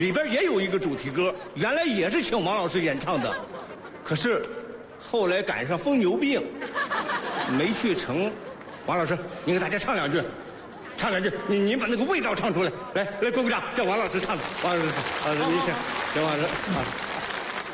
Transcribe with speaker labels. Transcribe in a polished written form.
Speaker 1: 里边也有一个主题歌，原来也是请王老师演唱的，可是后来赶上疯牛病，没去成。王老师，你给大家唱两句，唱两句，你把那个味道唱出来，来，鼓鼓掌，叫王老师唱的。王老师，你请王老师啊。